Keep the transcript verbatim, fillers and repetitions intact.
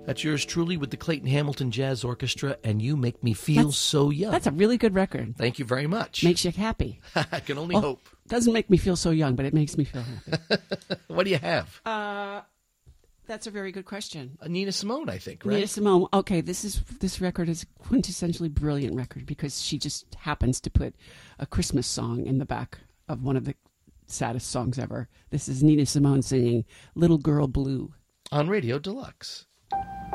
That's yours truly with the Clayton Hamilton Jazz Orchestra, and You Make Me Feel That's- So Young. That's a really good record. Thank you very much. Makes you happy. I can only Well, hope. Doesn't make me feel so young, but it makes me feel happy. What do you have? Uh, that's a very good question. Uh, Nina Simone, I think, right? Nina Simone. Okay, this is this record is a quintessentially brilliant record because she just happens to put a Christmas song in the back of one of the saddest songs ever. This is Nina Simone singing "Little Girl Blue" On Radio Deluxe.